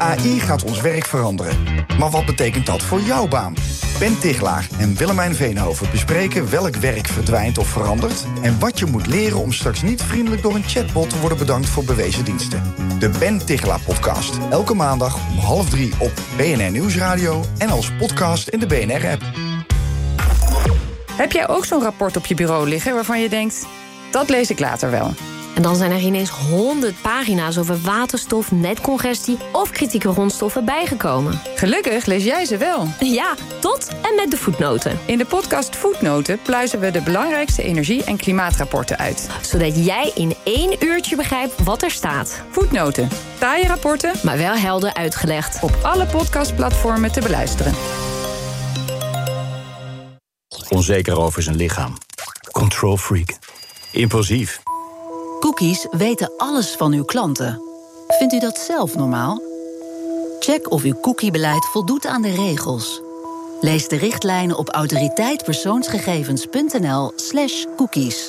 AI gaat ons werk veranderen. Maar wat betekent dat voor jouw baan? Ben Tichelaar en Willemijn Veenhoven bespreken welk werk verdwijnt of verandert en wat je moet leren om straks niet vriendelijk door een chatbot te worden bedankt voor bewezen diensten. De Ben Tichelaar podcast. Elke maandag om 2:30 op BNR Nieuwsradio en als podcast in de BNR-app. Heb jij ook zo'n rapport op je bureau liggen waarvan je denkt, dat lees ik later wel? En dan zijn er ineens 100 pagina's over waterstof, netcongestie of kritieke grondstoffen bijgekomen. Gelukkig lees jij ze wel. Ja, tot en met de voetnoten. In de podcast Voetnoten pluizen we de belangrijkste energie- en klimaatrapporten uit. Zodat jij in 1 uurtje begrijpt wat er staat. Voetnoten. Taaie rapporten, maar wel helder uitgelegd. Op alle podcastplatformen te beluisteren. Onzeker over zijn lichaam. Control freak. Impulsief. Cookies weten alles van uw klanten. Vindt u dat zelf normaal? Check of uw cookiebeleid voldoet aan de regels. Lees de richtlijnen op autoriteitpersoonsgegevens.nl/cookies.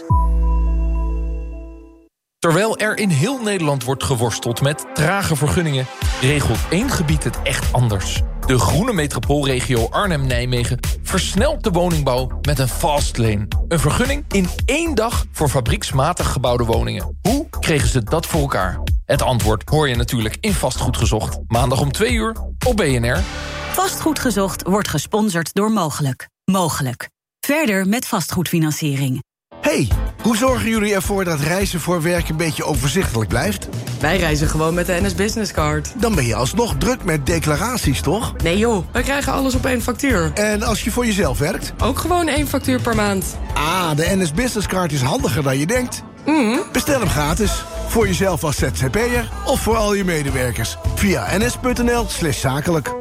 Terwijl er in heel Nederland wordt geworsteld met trage vergunningen, regelt 1 gebied het echt anders. De groene metropoolregio Arnhem-Nijmegen versnelt de woningbouw met een fast lane. Een vergunning in 1 dag voor fabrieksmatig gebouwde woningen. Hoe kregen ze dat voor elkaar? Het antwoord hoor je natuurlijk in Vastgoed Gezocht. Maandag om 2:00 op BNR. Vastgoed Gezocht wordt gesponsord door Mogelijk. Mogelijk. Verder met vastgoedfinanciering. Hey, hoe zorgen jullie ervoor dat reizen voor werk een beetje overzichtelijk blijft? Wij reizen gewoon met de NS Business Card. Dan ben je alsnog druk met declaraties, toch? Nee joh, wij krijgen alles op 1 factuur. En als je voor jezelf werkt? Ook gewoon 1 factuur per maand. Ah, de NS Business Card is handiger dan je denkt. Bestel hem gratis. Voor jezelf als ZZP'er of voor al je medewerkers. Via ns.nl/zakelijk.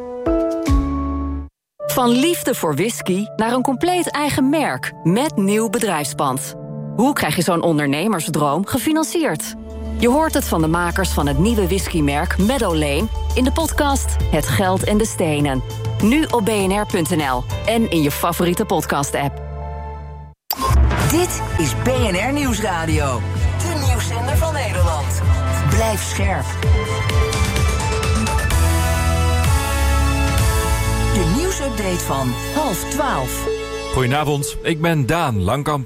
Van liefde voor whisky naar een compleet eigen merk met nieuw bedrijfspand. Hoe krijg je zo'n ondernemersdroom gefinancierd? Je hoort het van de makers van het nieuwe whiskymerk Meadow Lane in de podcast Het Geld en de Stenen. Nu op bnr.nl en in je favoriete podcast-app. Dit is BNR Nieuwsradio. De nieuwszender van Nederland. Blijf scherp. De nieuwsupdate van 11:30. Goedenavond, ik ben Daan Langkamp.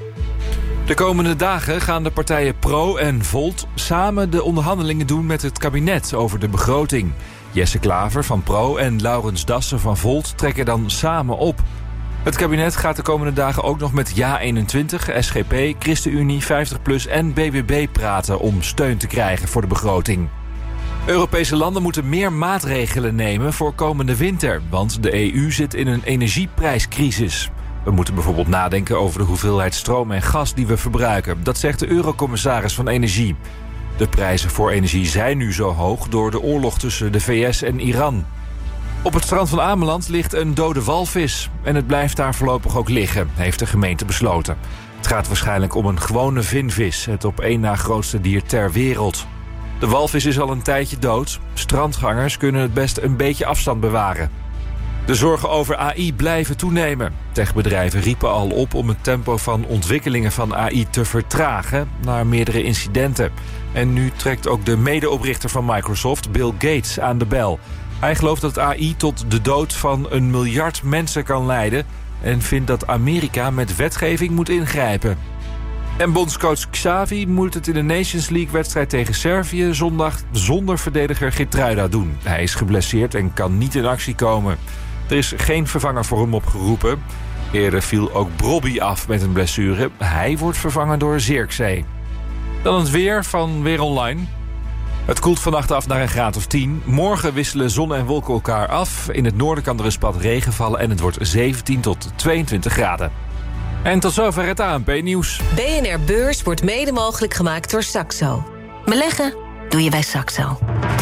De komende dagen gaan de partijen Pro en Volt samen de onderhandelingen doen met het kabinet over de begroting. Jesse Klaver van Pro en Laurens Dassen van Volt trekken dan samen op. Het kabinet gaat de komende dagen ook nog met JA21, SGP, ChristenUnie, 50PLUS en BBB praten om steun te krijgen voor de begroting. Europese landen moeten meer maatregelen nemen voor komende winter, want de EU zit in een energieprijscrisis. We moeten bijvoorbeeld nadenken over de hoeveelheid stroom en gas die we verbruiken. Dat zegt de eurocommissaris van Energie. De prijzen voor energie zijn nu zo hoog door de oorlog tussen de VS en Iran. Op het strand van Ameland ligt een dode walvis. En het blijft daar voorlopig ook liggen, heeft de gemeente besloten. Het gaat waarschijnlijk om een gewone vinvis, het op 1 na grootste dier ter wereld. De walvis is al een tijdje dood. Strandgangers kunnen het best een beetje afstand bewaren. De zorgen over AI blijven toenemen. Techbedrijven riepen al op om het tempo van ontwikkelingen van AI te vertragen naar meerdere incidenten. En nu trekt ook de medeoprichter van Microsoft, Bill Gates, aan de bel. Hij gelooft dat AI tot de dood van 1 miljard mensen kan leiden en vindt dat Amerika met wetgeving moet ingrijpen. En bondscoach Xavi moet het in de Nations League-wedstrijd tegen Servië zondag zonder verdediger Geertruida doen. Hij is geblesseerd en kan niet in actie komen. Er is geen vervanger voor hem opgeroepen. Eerder viel ook Brobby af met een blessure. Hij wordt vervangen door Zirkzee. Dan het weer van Weer Online. Het koelt vannacht af naar een graad of 10. Morgen wisselen zon en wolken elkaar af. In het noorden kan er een spat regen vallen en het wordt 17 tot 22 graden. En tot zover het ANP-nieuws. BNR Beurs wordt mede mogelijk gemaakt door Saxo. Beleggen doe je bij Saxo.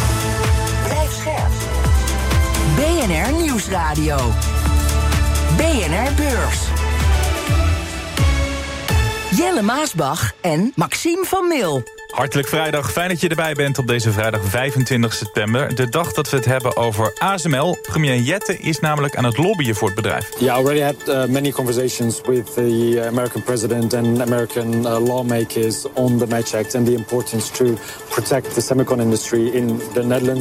Blijf scherp. BNR Nieuwsradio. BNR Beurs. Jelle Maasbach en Maxime van Mil. Hartelijk vrijdag, fijn dat je erbij bent op deze vrijdag 25 september. De dag dat we het hebben over ASML. Premier Jette is namelijk aan het lobbyen voor het bedrijf. Yeah, I already had many conversations with the American president and American lawmakers on the Match Act and the importance to protect the semicon industry in the Netherlands.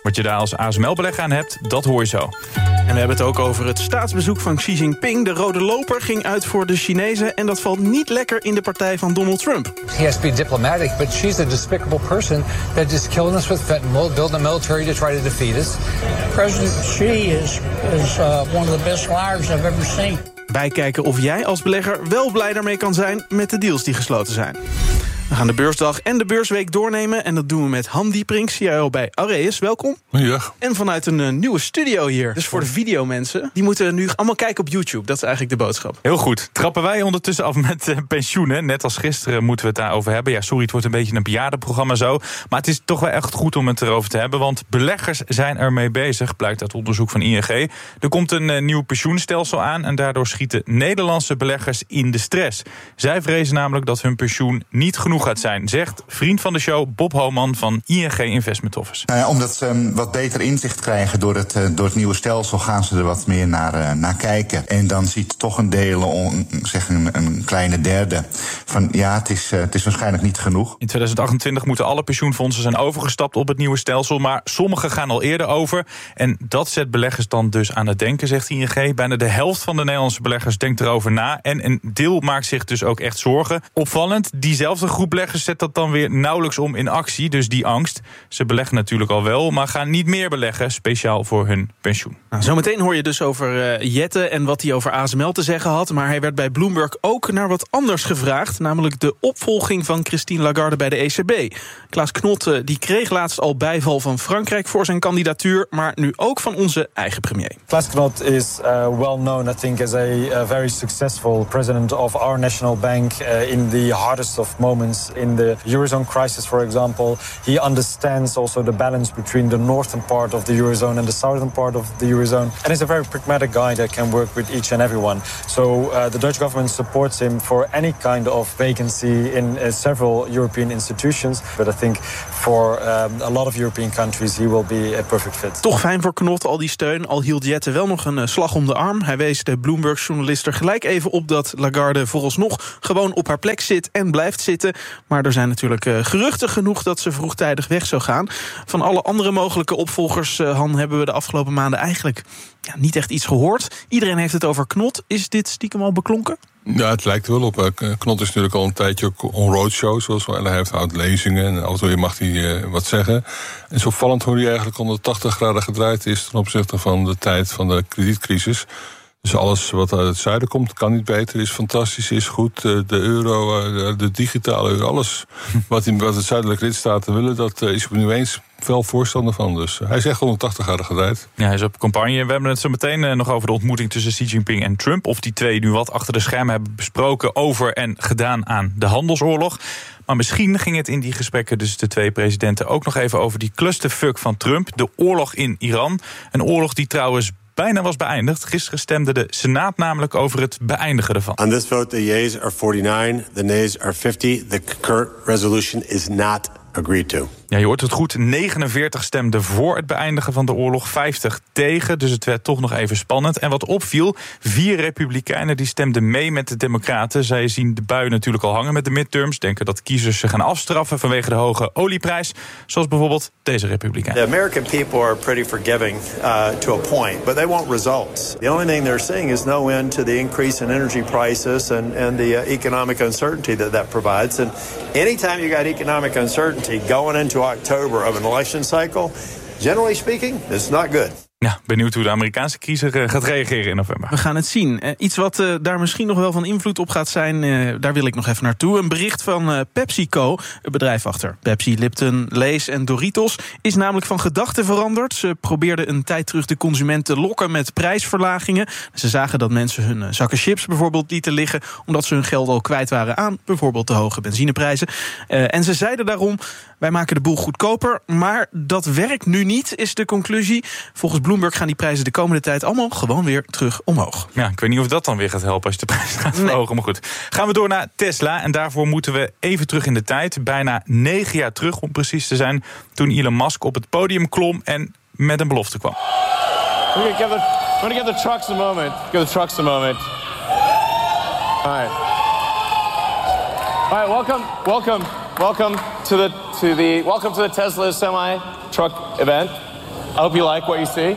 Wat je daar als ASML-belegger aan hebt, dat hoor je zo. En we hebben het ook over het staatsbezoek van Xi Jinping. De rode loper ging uit voor de Chinezen en dat valt niet lekker in de partij van Donald Trump. He has to be diplomatic, but she's a despicable person that is killing us with fentanyl, building a military to try to defeat us. President Xi is one of the best liars I've ever seen. Bijkijken of jij als belegger wel blij daarmee kan zijn met de deals die gesloten zijn. We gaan de beursdag en de beursweek doornemen. En dat doen we met Han Dieprink, CIO bij Aureus. Welkom. Ja. En vanuit een nieuwe studio hier. Dus voor de videomensen, die moeten nu allemaal kijken op YouTube. Dat is eigenlijk de boodschap. Heel goed. Trappen wij ondertussen af met pensioenen. Net als gisteren moeten we het daarover hebben. Ja, sorry, het wordt een beetje een bejaardenprogramma zo. Maar het is toch wel echt goed om het erover te hebben. Want beleggers zijn ermee bezig, blijkt uit onderzoek van ING. Er komt een nieuw pensioenstelsel aan. En daardoor schieten Nederlandse beleggers in de stress. Zij vrezen namelijk dat hun pensioen niet genoeg gaat zijn, zegt vriend van de show Bob Homan van ING Investment Office. Nou ja, omdat ze wat beter inzicht krijgen door het nieuwe stelsel, gaan ze er wat meer naar kijken. En dan ziet toch een deel, zeg een kleine derde, van ja, het is waarschijnlijk niet genoeg. In 2028 moeten alle pensioenfondsen zijn overgestapt op het nieuwe stelsel, maar sommige gaan al eerder over. En dat zet beleggers dan dus aan het denken, zegt ING. Bijna de helft van de Nederlandse beleggers denkt erover na. En een deel maakt zich dus ook echt zorgen. Opvallend, diezelfde groep beleggers zet dat dan weer nauwelijks om in actie. Dus die angst. Ze beleggen natuurlijk al wel, maar gaan niet meer beleggen, speciaal voor hun pensioen. Nou, zometeen hoor je dus over Jette en wat hij over ASML te zeggen had. Maar hij werd bij Bloomberg ook naar wat anders gevraagd. Namelijk de opvolging van Christine Lagarde bij de ECB. Klaas Knot die kreeg laatst al bijval van Frankrijk voor zijn kandidatuur. Maar nu ook van onze eigen premier. Klaas Knot is well known, I think, as a very successful president of our national bank in the hardest of moments in the Eurozone crisis, for example. He understands also the balance between the northern part of the Eurozone and the southern part of the Eurozone. And he's a very pragmatic guy that can work with each and everyone. So the Dutch government supports him for any kind of vacancy in several European institutions. But I think for a lot of European countries he will be a perfect fit. Toch fijn voor Knot, al die steun. Al hield Jette wel nog een slag om de arm. Hij wees de Bloomberg-journalist er gelijk even op dat Lagarde vooralsnog gewoon op haar plek zit en blijft zitten. Maar er zijn natuurlijk geruchten genoeg dat ze vroegtijdig weg zou gaan. Van alle andere mogelijke opvolgers, Han, hebben we de afgelopen maanden eigenlijk niet echt iets gehoord. Iedereen heeft het over Knot. Is dit stiekem al beklonken? Ja, het lijkt er wel op. Knot is natuurlijk al een tijdje ook on roadshow, zoals wel. Hij houdt lezingen en af en toe mag hij wat zeggen. En zo opvallend hoe hij eigenlijk 180 graden gedraaid is ten opzichte van de tijd van de kredietcrisis. Dus alles wat uit het zuiden komt, kan niet beter, is fantastisch, is goed. De euro, de digitale euro, alles wat de zuidelijke lidstaten willen, dat is op nu eens veel voorstander van. Dus hij is echt 180 graden gedraaid. Ja, hij is op campagne. We hebben het zo meteen nog over de ontmoeting tussen Xi Jinping en Trump. Of die twee nu wat achter de schermen hebben besproken over en gedaan aan de handelsoorlog. Maar misschien ging het in die gesprekken tussen de twee presidenten ook nog even over die clusterfuck van Trump. De oorlog in Iran. Een oorlog die trouwens bijna was beëindigd. Gisteren stemde de Senaat namelijk over het beëindigen ervan. On this vote, the yeas are 49, the nays are 50. The concurrent resolution is not agreed to. Ja, je hoort het goed. 49 stemden voor het beëindigen van de oorlog, 50 tegen. Dus het werd toch nog even spannend. En wat opviel, 4 republikeinen die stemden mee met de democraten. Zij zien de bui natuurlijk al hangen met de midterms. Denken dat kiezers ze gaan afstraffen vanwege de hoge olieprijs. Zoals bijvoorbeeld deze republikein. The American people are pretty forgiving to a point, but they want results. The only thing they're seeing is no end to the increase in energy prices and the economic uncertainty that provides. And anytime you got economic uncertainty going into October of an election cycle, generally speaking, it's not good. Ja, benieuwd hoe de Amerikaanse kiezer gaat reageren in november. We gaan het zien. Iets wat daar misschien nog wel van invloed op gaat zijn, daar wil ik nog even naartoe. Een bericht van PepsiCo, het bedrijf achter Pepsi, Lipton, Lay's en Doritos, is namelijk van gedachten veranderd. Ze probeerden een tijd terug de consument te lokken met prijsverlagingen. Ze zagen dat mensen hun zakken chips bijvoorbeeld lieten liggen, omdat ze hun geld al kwijt waren aan bijvoorbeeld de hoge benzineprijzen. En ze zeiden daarom, wij maken de boel goedkoper, maar dat werkt nu niet, is de conclusie. Volgens Bloomberg gaan die prijzen de komende tijd allemaal gewoon weer terug omhoog. Ja, ik weet niet of dat dan weer gaat helpen als je de prijs gaat verhogen. Maar goed, gaan we door naar Tesla. En daarvoor moeten we even terug in de tijd. Bijna 9 jaar terug, om precies te zijn, toen Elon Musk op het podium klom en met een belofte kwam. We're gonna give the trucks a moment. Give the trucks a moment. All right, welcome to the Tesla semi truck event. hope you like what you see.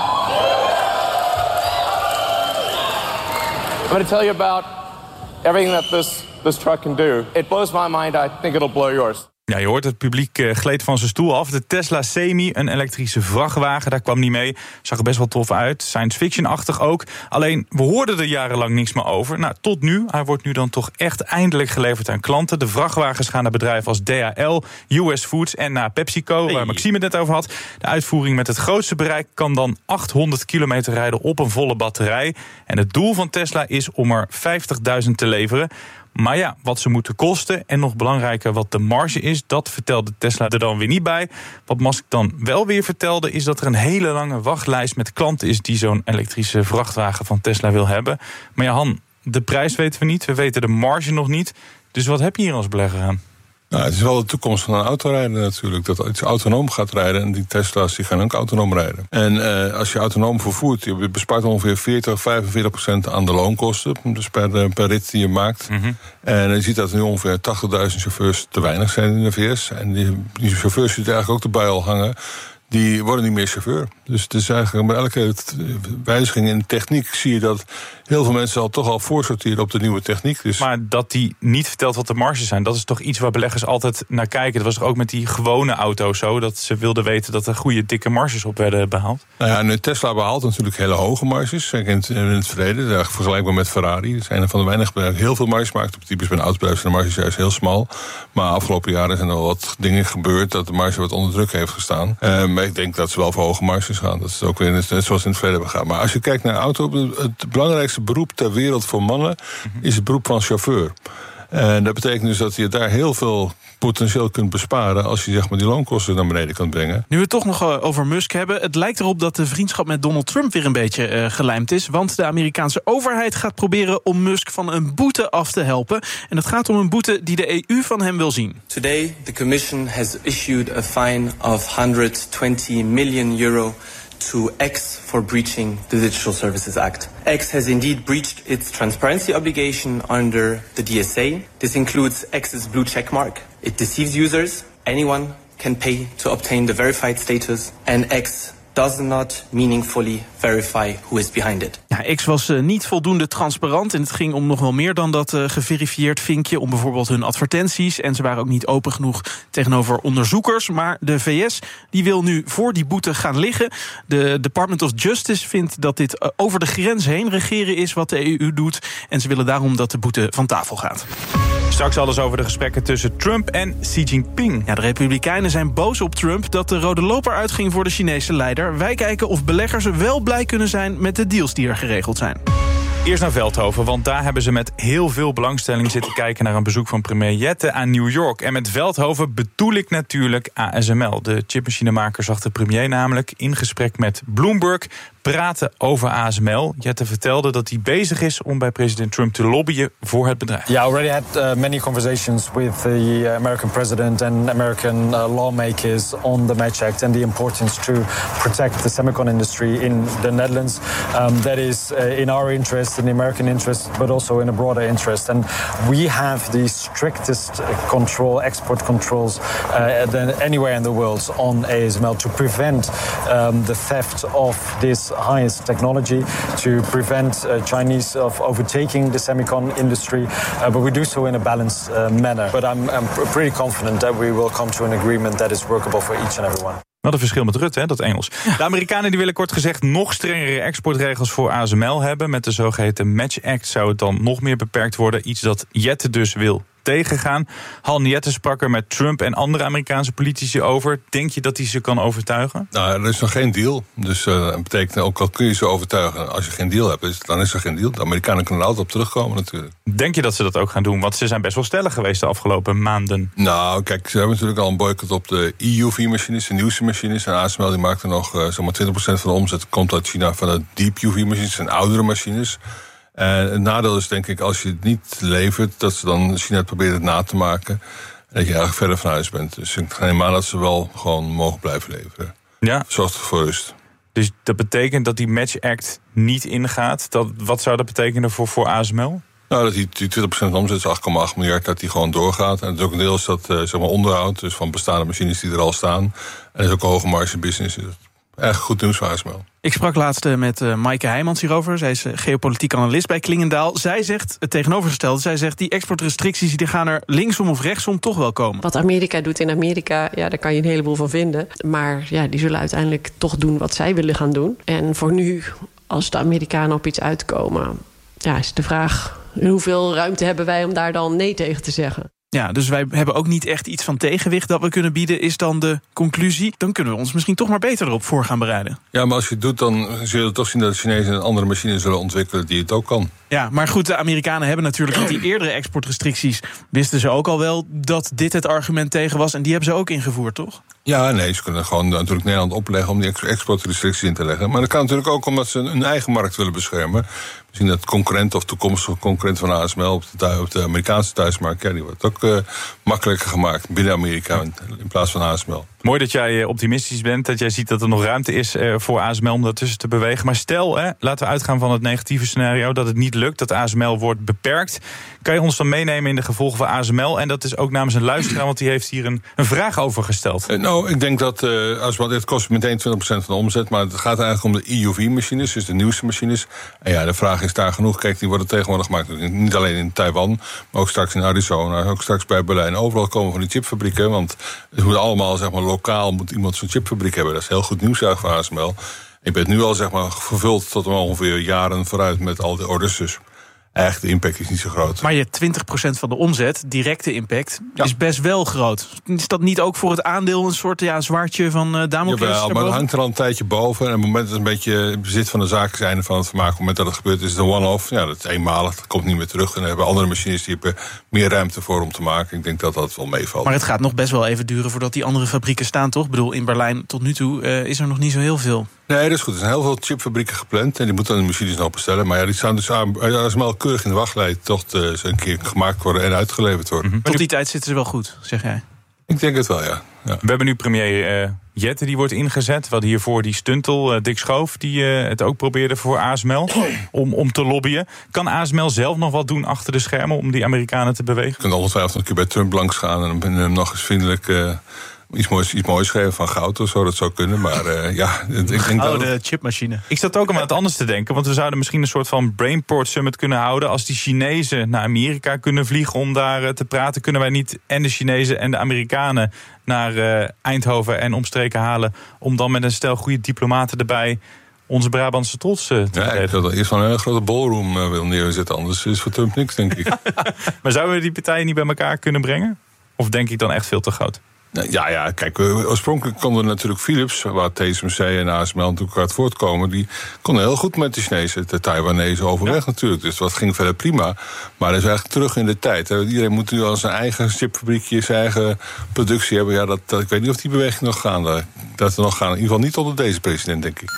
I'm going to tell you about everything that this truck can do. It blows my mind. I think it'll blow yours. Ja, je hoort het publiek gleed van zijn stoel af. De Tesla Semi, een elektrische vrachtwagen, daar kwam niet mee. Zag er best wel tof uit, science fiction-achtig ook. Alleen, we hoorden er jarenlang niks meer over. Nou, tot nu. Hij wordt nu dan toch echt eindelijk geleverd aan klanten. De vrachtwagens gaan naar bedrijven als DHL, US Foods en naar PepsiCo, waar Maxime het net over had. De uitvoering met het grootste bereik kan dan 800 kilometer rijden op een volle batterij. En het doel van Tesla is om er 50.000 te leveren. Maar ja, wat ze moeten kosten en nog belangrijker wat de marge is, dat vertelde Tesla er dan weer niet bij. Wat Musk dan wel weer vertelde, is dat er een hele lange wachtlijst met klanten is die zo'n elektrische vrachtwagen van Tesla wil hebben. Maar ja, Han, de prijs weten we niet, we weten de marge nog niet. Dus wat heb je hier als belegger aan? Nou, het is wel de toekomst van een autorijden natuurlijk. Dat iets autonoom gaat rijden en die Tesla's die gaan ook autonoom rijden. En als je autonoom vervoert, je bespaart ongeveer 40-45% aan de loonkosten. Dus per rit die je maakt. Mm-hmm. En je ziet dat er nu ongeveer 80.000 chauffeurs te weinig zijn in de VS. En die chauffeurs die eigenlijk ook de bui al hangen, die worden niet meer chauffeur. Dus het is eigenlijk bij elke wijziging in techniek zie je dat heel veel mensen toch al voorsorteren op de nieuwe techniek. Dus. Maar dat die niet vertelt wat de marges zijn, dat is toch iets waar beleggers altijd naar kijken. Dat was toch ook met die gewone auto's zo, dat ze wilden weten dat er goede dikke marges op werden behaald? Nou ja, en Tesla behaalt natuurlijk hele hoge marges. In het verleden, vergelijkbaar met Ferrari. Er zijn een van de weinige bedrijven heel veel marges maakt. Op typisch bij een autobedrijf zijn de marges juist heel smal. Maar afgelopen jaren zijn er wel wat dingen gebeurd dat de marge wat onder druk heeft gestaan. Maar ik denk dat ze wel voor hoge marges gaan. Dat is ook weer net zoals in het verleden hebben gaan. Maar als je kijkt naar auto, het belangrijkste beroep ter wereld voor mannen is het beroep van chauffeur. En dat betekent dus dat je daar heel veel potentieel kunt besparen als je zeg maar die loonkosten naar beneden kan brengen. Nu we het toch nog over Musk hebben, het lijkt erop dat de vriendschap met Donald Trump weer een beetje gelijmd is, want de Amerikaanse overheid gaat proberen om Musk van een boete af te helpen. En het gaat om een boete die de EU van hem wil zien. Today the Commission has issued a fine of €120 million to X for breaching the Digital Services Act. X has indeed breached its transparency obligation under the DSA. This includes X's blue checkmark. It deceives users. Anyone can pay to obtain the verified status. And X does not meaningfully verify who is behind it. Ja, X was niet voldoende transparant en het ging om nog wel meer dan dat geverifieerd vinkje, om bijvoorbeeld hun advertenties. En ze waren ook niet open genoeg tegenover onderzoekers. Maar de VS die wil nu voor die boete gaan liggen. De Department of Justice vindt dat dit over de grens heen regeren is wat de EU doet. En ze willen daarom dat de boete van tafel gaat. Straks alles over de gesprekken tussen Trump en Xi Jinping. Ja, de Republikeinen zijn boos op Trump dat de rode loper uitging voor de Chinese leider. Wij kijken of beleggers wel blij kunnen zijn met de deals die er geregeld zijn. Eerst naar Veldhoven, want daar hebben ze met heel veel belangstelling zitten kijken naar een bezoek van premier Jette aan New York. En met Veldhoven bedoel ik natuurlijk ASML. De chipmachinemaker zag de premier namelijk in gesprek met Bloomberg praten over ASML. Jette vertelde dat hij bezig is om bij president Trump te lobbyen voor het bedrijf. Yeah, I already had many conversations with the American president and American lawmakers on the Match Act and the importance to protect the semicon industry in the Netherlands. That is in our interest, in the American interest, but also in a broader interest. And we have the strictest export controls than anywhere in the world on ASML to prevent the theft of this highest technology, to prevent Chinese of overtaking the semicon industry, but we do so in a balanced manner. But I'm pretty confident that we will come to an agreement that is workable for each and everyone. Wat een verschil met Rutte, hè, dat Engels. De Amerikanen die willen kort gezegd nog strengere exportregels voor ASML hebben. Met de zogeheten Match Act zou het dan nog meer beperkt worden. Iets dat Jette dus wil tegengaan. Han, Jette sprak er met Trump en andere Amerikaanse politici over. Denk je dat hij ze kan overtuigen? Nou, er is nog geen deal. Dus dat betekent ook al kun je ze overtuigen. Als je geen deal hebt, dan is er geen deal. De Amerikanen kunnen er altijd op terugkomen natuurlijk. Denk je dat ze dat ook gaan doen? Want ze zijn best wel stellig geweest de afgelopen maanden. Nou, kijk, ze hebben natuurlijk al een boycott op de EUV-machines, de nieuwste machines. En ASML die maakt er nog zomaar 20% van de omzet. Komt uit China van de Deep UV-machines en oudere machines. En het nadeel is denk ik, als je het niet levert, dat ze dan China probeert het na te maken. En dat je eigenlijk verder van huis bent. Dus ik neem aan dat ze wel gewoon mogen blijven leveren. Ja. Zorgt voor rust. Dus dat betekent dat die Match Act niet ingaat. Wat zou dat betekenen voor ASML? Nou, dat die 20% van de omzet, 8,8 miljard, dat die gewoon doorgaat. En het is ook een deel is dat zeg maar onderhoud, dus van bestaande machines die er al staan. En dat is ook een hoge marge business. Echt goed nieuws voor ASML. Ik sprak laatst met Maaike Heijmans hierover. Zij is geopolitiek analist bij Klingendaal. Zij zegt het tegenovergestelde. Zij zegt die exportrestricties die gaan er linksom of rechtsom toch wel komen. Wat Amerika doet in Amerika, ja, daar kan je een heleboel van vinden. Maar ja, die zullen uiteindelijk toch doen wat zij willen gaan doen. En voor nu, als de Amerikanen op iets uitkomen, ja, is de vraag hoeveel ruimte hebben wij om daar dan nee tegen te zeggen. Ja, dus wij hebben ook niet echt iets van tegenwicht dat we kunnen bieden, is dan de conclusie. Dan kunnen we ons misschien toch maar beter erop voor gaan bereiden. Ja, maar als je het doet, dan zul je toch zien dat de Chinezen een andere machine zullen ontwikkelen die het ook kan. Ja, maar goed, de Amerikanen hebben natuurlijk met die eerdere exportrestricties, wisten ze ook al wel dat dit het argument tegen was. En die hebben ze ook ingevoerd, toch? Ja, nee, ze kunnen gewoon natuurlijk Nederland opleggen om die exportrestricties in te leggen. Maar dat kan natuurlijk ook omdat ze hun eigen markt willen beschermen. Misschien dat concurrent of toekomstige concurrent van ASML op de Amerikaanse thuismarkt, ja, die wordt ook makkelijker gemaakt binnen Amerika in plaats van ASML. Mooi dat jij optimistisch bent, dat jij ziet dat er nog ruimte is voor ASML om daartussen te bewegen. Maar stel, laten we uitgaan van het negatieve scenario, dat het niet lukt, dat ASML wordt beperkt. Kan je ons dan meenemen in de gevolgen van ASML? En dat is ook namens een luisteraar, want die heeft hier een vraag over gesteld. Nou, ik denk dat ASML, dit kost meteen 20% van de omzet, maar het gaat eigenlijk om de EUV-machines, dus de nieuwste machines. En ja, de vraag is daar genoeg. Kijk, die worden tegenwoordig gemaakt, niet alleen in Taiwan, maar ook straks in Arizona, ook straks bij Berlijn. Overal komen van die chipfabrieken, want het moet allemaal, zeg maar, lokaal moet iemand zo'n chipfabriek hebben. Dat is heel goed nieuws voor ASML. Ik ben nu al, zeg maar, vervuld tot ongeveer jaren vooruit met al die orders. Dus eigenlijk de impact is niet zo groot. Maar je 20% van de omzet, directe impact, is best wel groot. Is dat niet ook voor het aandeel een soort zwaardje van Damocles? Jawel, maar het hangt er al een tijdje boven. En op het moment dat het een beetje bezit van de zaak is, einde van het vermaak. Op het moment dat het gebeurt, is het een one-off. Ja, dat is eenmalig, dat komt niet meer terug. En dan hebben andere machines die hebben meer ruimte voor om te maken. Ik denk dat dat wel meevalt. Maar het gaat nog best wel even duren voordat die andere fabrieken staan, toch? Ik bedoel, in Berlijn tot nu toe is er nog niet zo heel veel. Nee, dat is goed. Er zijn heel veel chipfabrieken gepland. En die moeten dan de machines nog bestellen. Maar ja, die staan dus ASML keurig in de wachtlijst tot ze een keer gemaakt worden en uitgeleverd worden. Mm-hmm. Tot die tijd zitten ze wel goed, zeg jij? Ik denk het wel, ja. We hebben nu premier Jette, die wordt ingezet. We hadden hiervoor die stuntel, Dick Schoof, die het ook probeerde voor ASML om te lobbyen. Kan ASML zelf nog wat doen achter de schermen om die Amerikanen te bewegen? Je kunt ongetwijfeld een keer bij Trump langs gaan en hem nog eens vriendelijk iets moois geven van goud of zo, dat zou kunnen. Maar ja, ik denk dat de chipmachine. Ik zat ook aan het anders te denken, want we zouden misschien een soort van Brainport Summit kunnen houden. Als die Chinezen naar Amerika kunnen vliegen om daar te praten, kunnen wij niet en de Chinezen en de Amerikanen naar Eindhoven en omstreken halen, om dan met een stel goede diplomaten erbij onze Brabantse trots te krijgen. Ja, ik wil eerst van een hele grote ballroom wil neerzetten, anders is voor Trump niks, denk ik. Maar zouden we die partijen niet bij elkaar kunnen brengen? Of denk ik dan echt veel te groot? Ja, kijk, oorspronkelijk konden natuurlijk Philips, waar TSMC en ASML natuurlijk uit voortkomen, die konden heel goed met de Chinezen, de Taiwanese overweg natuurlijk. Dus dat ging verder prima. Maar dat is eigenlijk terug in de tijd. Iedereen moet nu al zijn eigen chipfabriekje, zijn eigen productie hebben. Ja, ik weet niet of die beweging nog gaan. Dat we nog gaan. In ieder geval niet onder deze president, denk ik.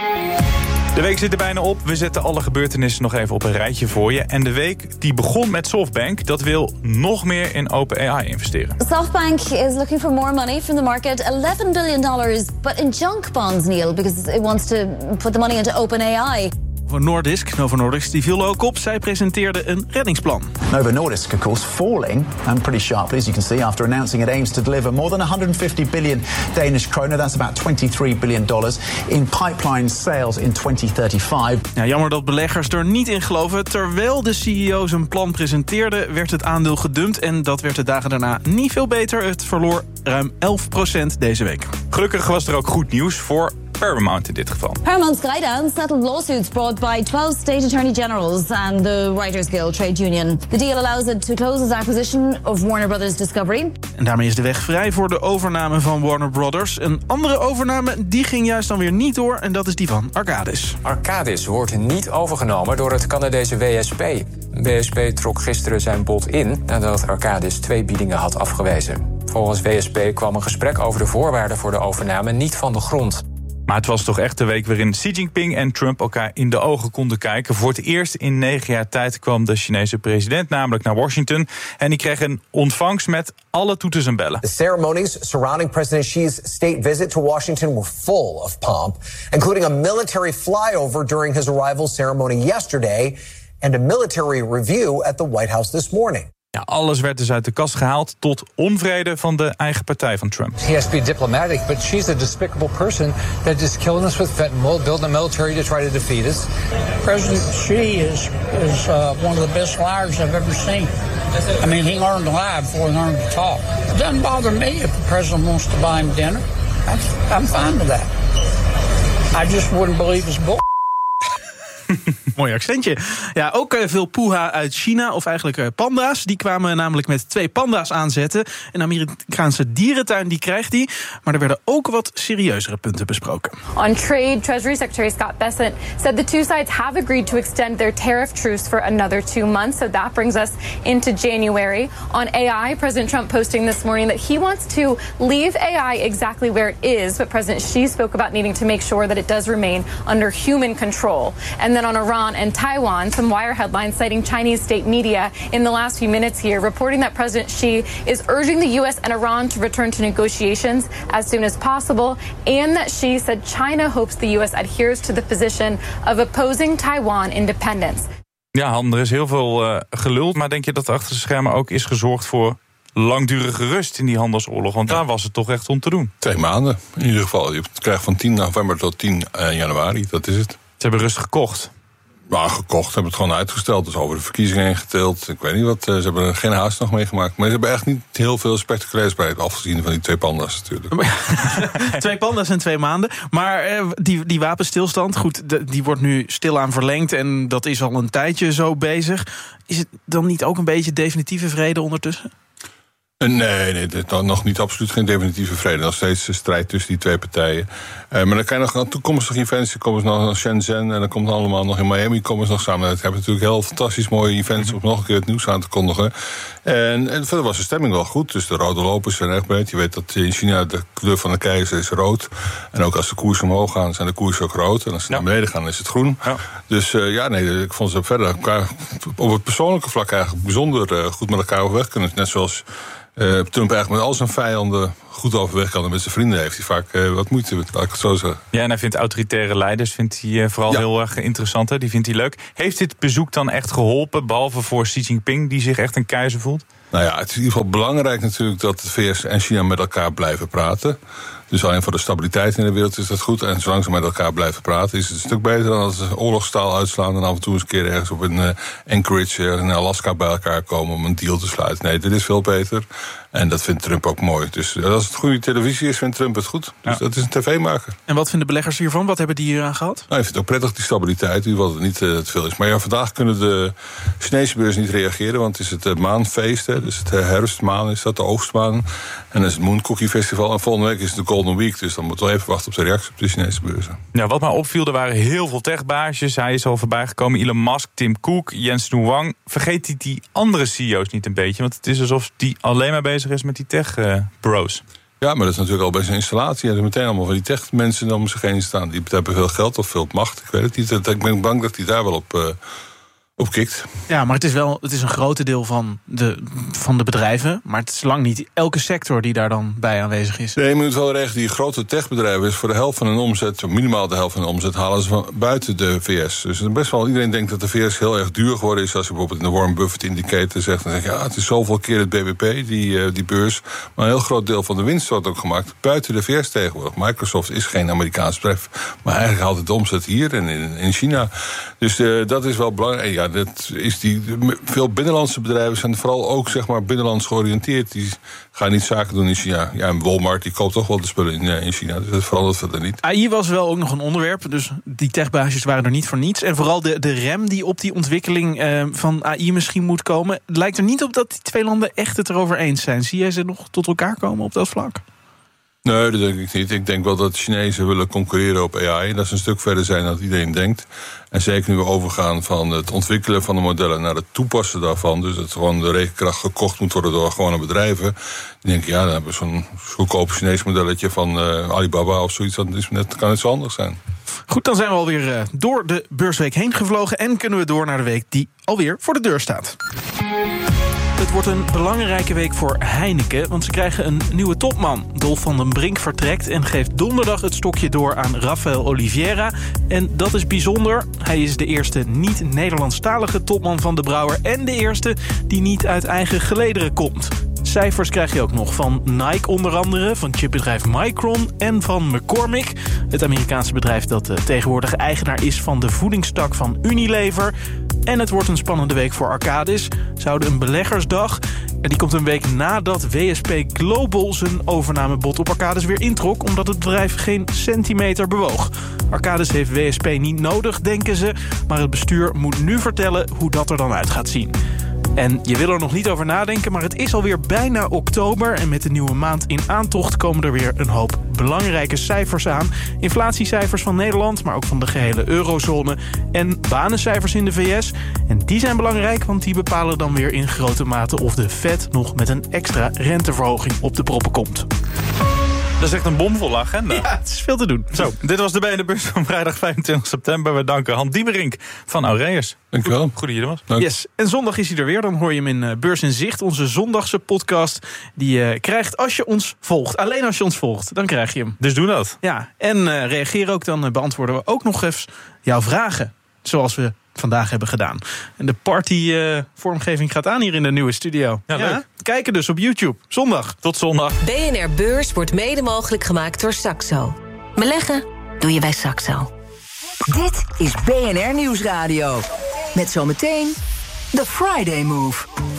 De week zit er bijna op. We zetten alle gebeurtenissen nog even op een rijtje voor je. En de week die begon met SoftBank. Dat wil nog meer in OpenAI investeren. SoftBank is looking for more money from the market. $11 billion, but in junk bonds, Neil. Because it wants to put the money into OpenAI. Novo Nordisk, die viel ook op. Zij presenteerde een reddingsplan. Novo Nordisk, of course, falling and pretty sharply, as you can see, after announcing it aims to deliver more than 150 billion Danish kroner. That's about $23 billion in pipeline sales in 2035. Ja, jammer dat beleggers er niet in geloven. Terwijl de CEO zijn plan presenteerde, werd het aandeel gedumpt. En dat werd de dagen daarna niet veel beter. Het verloor ruim 11% deze week. Gelukkig was er ook goed nieuws voor Paramount in dit geval. Paramount Skydance settled lawsuits brought by 12 state attorney generals and the Writers Guild trade union. The deal allows it to close its acquisition of Warner Brothers Discovery. En daarmee is de weg vrij voor de overname van Warner Brothers. Een andere overname die ging juist dan weer niet door en dat is die van Arcadis. Arcadis wordt niet overgenomen door het Canadese WSP. WSP trok gisteren zijn bod in nadat Arcadis 2 biedingen had afgewezen. Volgens WSP kwam een gesprek over de voorwaarden voor de overname niet van de grond. Maar het was toch echt de week waarin Xi Jinping en Trump elkaar in de ogen konden kijken. Voor het eerst in 9 jaar tijd kwam de Chinese president namelijk naar Washington. En die kreeg een ontvangst met alle toeters en bellen. The ceremonies surrounding President Xi's state visit to Washington were full of pomp, including a military flyover during his arrival ceremony yesterday and a military review at the White House this morning. Ja, alles werd dus uit de kast gehaald tot onvrede van de eigen partij van Trump. He has to be diplomatic, but she's a despicable person that is killing us with fentanyl, building a military to try to defeat us. President Xi is one of the best liars I've ever seen. I mean, he learned to lie before he learned to talk. It doesn't bother me if the president wants to buy him dinner. I'm fine with that. I just wouldn't believe his bull. Mooi accentje. Ja, ook veel poeha uit China, of eigenlijk panda's. Die kwamen namelijk met 2 panda's aanzetten. Een Amerikaanse dierentuin die krijgt die. Maar er werden ook wat serieuzere punten besproken. On trade, Treasury Secretary Scott Bessent said the two sides have agreed to extend their tariff truce for another 2 months. So that brings us into January. On AI, President Trump posting this morning that he wants to leave AI exactly where it is. But President Xi spoke about needing to make sure that it does remain under human control. And then on Iran and Taiwan, some wire headlines citing Chinese state media in the last few minutes here, reporting that President Xi is urging the U.S. and Iran to return to negotiations as soon as possible, and that Xi said China hopes the U.S. adheres to the position of opposing Taiwan independence. Ja, Han, er is heel veel geluld, maar denk je dat achter de schermen ook is gezorgd voor langdurige rust in die handelsoorlog? Want daar was het toch echt om te doen. 2 maanden, in ieder geval. Je krijgt van 10 november tot 10 januari, dat is het. Ze hebben rust gekocht. Maar gekocht, hebben het gewoon uitgesteld. Dus over de verkiezingen heen geteeld. Ik weet niet wat, ze hebben er geen haast nog meegemaakt. Maar ze hebben echt niet heel veel spectaculairs bij het afgezien van die 2 panda's natuurlijk. 2 panda's in 2 maanden. Maar die wapenstilstand, goed, die wordt nu stilaan verlengd. En dat is al een tijdje zo bezig. Is het dan niet ook een beetje definitieve vrede ondertussen? Nee, nog niet, absoluut geen definitieve vrede. Nog steeds een strijd tussen die 2 partijen. Maar dan kan je nog aan toekomstige events. Dan komen ze nog naar Shenzhen en dan komt het allemaal nog in Miami. Komen ze nog samen. Het hebben natuurlijk heel fantastisch mooie events om nog een keer het nieuws aan te kondigen. En verder was de stemming wel goed. Dus de rode lopers zijn echt breed. Je weet dat in China de kleur van de keizer is rood. En ook als de koersen omhoog gaan, zijn de koersen ook rood. En als ze naar beneden gaan, is het groen. Ja. Dus ik vond ze verder op het persoonlijke vlak eigenlijk bijzonder goed met elkaar overweg kunnen. Net zoals Trump eigenlijk met al zijn vijanden goed overweg kan en met zijn vrienden heeft hij vaak wat moeite met, laat ik het zo zeggen. Ja, en hij vindt autoritaire leiders vooral heel erg interessant. Hè? Die vindt hij leuk. Heeft dit bezoek dan echt geholpen, behalve voor Xi Jinping, die zich echt een keizer voelt? Nou ja, het is in ieder geval belangrijk natuurlijk dat de VS en China met elkaar blijven praten. Dus alleen voor de stabiliteit in de wereld is dat goed. En zolang ze met elkaar blijven praten is het een stuk beter dan als ze oorlogstaal uitslaan en af en toe eens een keer ergens op een Anchorage in Alaska bij elkaar komen om een deal te sluiten. Nee, dit is veel beter. En dat vindt Trump ook mooi. Dus als het goede televisie is, vindt Trump het goed. Dus dat is een tv-maker. En wat vinden beleggers hiervan? Wat hebben die hier aan gehad? Nou, hij vindt het ook prettig, die stabiliteit, wat het niet te veel is. Maar ja, vandaag kunnen de Chinese beurs niet reageren, want het is het maanfeest. Hè, dus het herfstmaan is dat, de oogstmaan. En dan is het Moon Cookie Festival. En volgende week is het de Golden Week. Dus dan moeten we even wachten op de reactie op de Chinese beurzen. Ja, wat mij opviel, er waren heel veel techbaasjes. Hij is al voorbij gekomen. Elon Musk, Tim Cook, Jens Wang. Vergeet die andere CEO's niet een beetje? Want het is alsof die alleen maar bezig is met die tech-bros. Ja, maar dat is natuurlijk al bij zijn installatie. En er meteen allemaal van die tech-mensen om zich heen staan. Die hebben veel geld of veel macht. Ik weet het niet. Ik ben bang dat hij daar wel op kikt. Ja, maar het is een grote deel van de bedrijven. Maar het is lang niet elke sector die daar dan bij aanwezig is. Nee, je moet wel regelen. Die grote techbedrijven is voor de helft van hun omzet, minimaal de helft van hun omzet, halen ze van buiten de VS. Dus best wel iedereen denkt dat de VS heel erg duur geworden is. Als je bijvoorbeeld in de Warren Buffett indicator zegt, dan zeg je, het is zoveel keer het BBP, die beurs. Maar een heel groot deel van de winst wordt ook gemaakt buiten de VS tegenwoordig. Microsoft is geen Amerikaans bedrijf, maar eigenlijk haalt het de omzet hier en in China. Dus dat is wel belangrijk. Ja, dat is veel binnenlandse bedrijven zijn vooral ook zeg maar binnenlands georiënteerd. Die gaan niet zaken doen in China. Ja, en Walmart die koopt toch wel de spullen in China. Dus dat verandert verder niet. AI was wel ook nog een onderwerp. Dus die techbaasjes waren er niet voor niets. En vooral de rem die op die ontwikkeling van AI misschien moet komen. Het lijkt er niet op dat die 2 landen echt het erover eens zijn. Zie jij ze nog tot elkaar komen op dat vlak? Nee, dat denk ik niet. Ik denk wel dat de Chinezen willen concurreren op AI. Dat ze een stuk verder zijn dan iedereen denkt. En zeker nu we overgaan van het ontwikkelen van de modellen naar het toepassen daarvan. Dus dat gewoon de rekenkracht gekocht moet worden door gewone bedrijven. Dan denk ik, dan hebben we zo'n goedkoop Chinees modelletje van Alibaba of zoiets. Dat kan net zo anders zijn. Goed, dan zijn we alweer door de beursweek heen gevlogen. En kunnen we door naar de week die alweer voor de deur staat. Het wordt een belangrijke week voor Heineken, want ze krijgen een nieuwe topman. Dolf van den Brink vertrekt en geeft donderdag het stokje door aan Rafael Oliveira. En dat is bijzonder. Hij is de eerste niet-Nederlandstalige topman van de brouwer en de eerste die niet uit eigen gelederen komt. Cijfers krijg je ook nog van Nike onder andere, van chipbedrijf Micron en van McCormick. Het Amerikaanse bedrijf dat tegenwoordig eigenaar is van de voedingstak van Unilever. En het wordt een spannende week voor Arcadis. Ze houden een beleggersdag. En die komt een week nadat WSP Global zijn overnamebod op Arcadis weer introk, omdat het bedrijf geen centimeter bewoog. Arcadis heeft WSP niet nodig, denken ze, maar het bestuur moet nu vertellen hoe dat er dan uit gaat zien. En je wil er nog niet over nadenken, maar het is alweer bijna oktober. En met de nieuwe maand in aantocht komen er weer een hoop belangrijke cijfers aan. Inflatiecijfers van Nederland, maar ook van de gehele eurozone. En banencijfers in de VS. En die zijn belangrijk, want die bepalen dan weer in grote mate of de Fed nog met een extra renteverhoging op de proppen komt. Dat is echt een bomvolle agenda. Ja, het is veel te doen. Zo, dit was de BNR-beurs van vrijdag 25 september. We danken Han Dieberink van Aureus. Dankjewel. Goed dat je er was. Dank. Yes. En zondag is hij er weer. Dan hoor je hem in Beurs in Zicht, onze zondagse podcast. Die je krijgt als je ons volgt. Alleen als je ons volgt, dan krijg je hem. Dus doe dat. Ja, en reageer ook, dan beantwoorden we ook nog eens jouw vragen. Zoals we vandaag hebben gedaan. En de party-vormgeving gaat aan hier in de nieuwe studio. Ja, leuk. Kijken dus op YouTube. Zondag. Tot zondag. BNR Beurs wordt mede mogelijk gemaakt door Saxo. Beleggen doe je bij Saxo. Dit is BNR Nieuwsradio. Met zometeen The Friday Move.